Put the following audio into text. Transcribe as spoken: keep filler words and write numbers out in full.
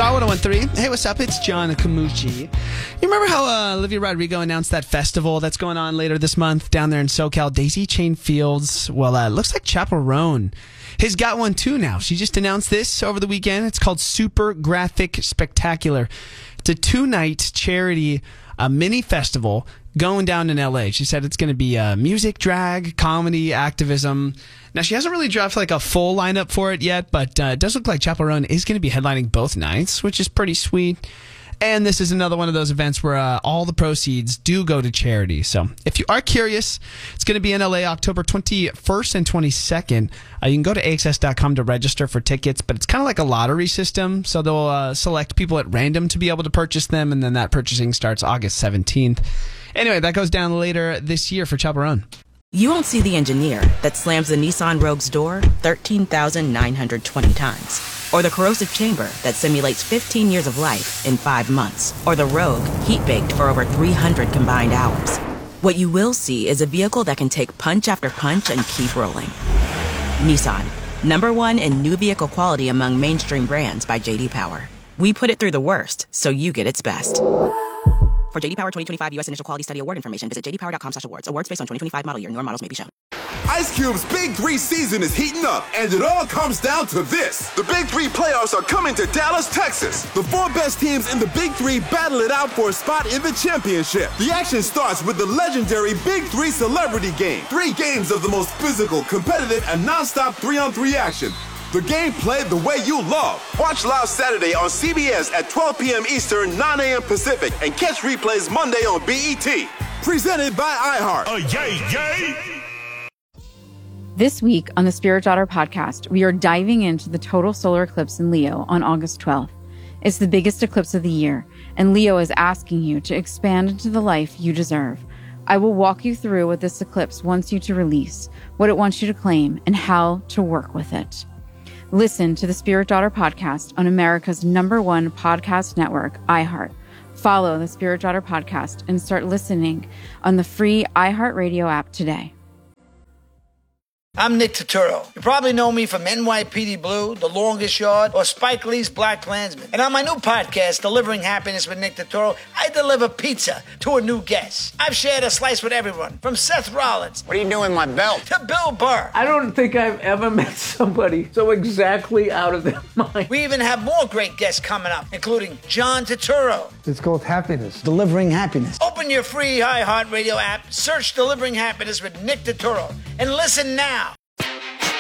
Star one oh one three. Hey, what's up? It's John Camucci. You remember how uh, Olivia Rodrigo announced that festival that's going on later this month down there in SoCal, Daisy Chain Fields? Well, uh, looks like Chaperone has got one too now. She just announced this over the weekend. It's called Super Graphic Spectacular. It's a two-night charity uh, mini festival going down in L A. She said it's going to be uh, music, drag, comedy, activism. Now, she hasn't really dropped like a full lineup for it yet, but uh, it does look like Chaperone is going to be headlining both nights, which is pretty sweet. And this is another one of those events where uh, all the proceeds do go to charity. So if you are curious, it's going to be in L A October twenty-first and twenty-second. Uh, you can go to A X S dot com to register for tickets, but it's kind of like a lottery system. So they'll uh, select people at random to be able to purchase them, and then that purchasing starts August seventeenth. Anyway, that goes down later this year for Chaperone. You won't see the engineer that slams the Nissan Rogue's door thirteen thousand nine hundred twenty times. Or the corrosive chamber that simulates fifteen years of life in five months. Or the Rogue heat-baked for over three hundred combined hours. What you will see is a vehicle that can take punch after punch and keep rolling. Nissan, number one in new vehicle quality among mainstream brands by J D Power. We put it through the worst, so you get its best. For J D Power twenty twenty-five U S Initial Quality Study Award information, visit j d power dot com slash awards. Awards based on twenty twenty-five model year. Newer models may be shown. Ice Cube's Big Three season is heating up, and it all comes down to this. The Big Three playoffs are coming to Dallas, Texas. The four best teams in the Big Three battle it out for a spot in the championship. The action starts with the legendary Big Three Celebrity Game. Three games of the most physical, competitive, and non-stop three-on-three action. The game played the way you love. Watch live Saturday on C B S at twelve p.m. Eastern, nine a.m. Pacific, and catch replays Monday on B E T. Presented by iHeart. Oh, yay, yay! This week on the Spirit Daughter podcast, we are diving into the total solar eclipse in Leo on August twelfth. It's the biggest eclipse of the year, and Leo is asking you to expand into the life you deserve. I will walk you through what this eclipse wants you to release, what it wants you to claim, and how to work with it. Listen to the Spirit Daughter podcast on America's number one podcast network, iHeart. Follow the Spirit Daughter podcast and start listening on the free iHeartRadio app today. I'm Nick Turturro. You probably know me from N Y P D Blue, The Longest Yard, or Spike Lee's Black Klansman. And on my new podcast, Delivering Happiness with Nick Turturro, I deliver pizza to a new guest. I've shared a slice with everyone, from Seth Rollins. What are you doing with my belt? To Bill Burr. I don't think I've ever met somebody so exactly out of their mind. We even have more great guests coming up, including John Turturro. It's called Happiness. Delivering Happiness. Open your free iHeartRadio app, search Delivering Happiness with Nick Turturro, and listen now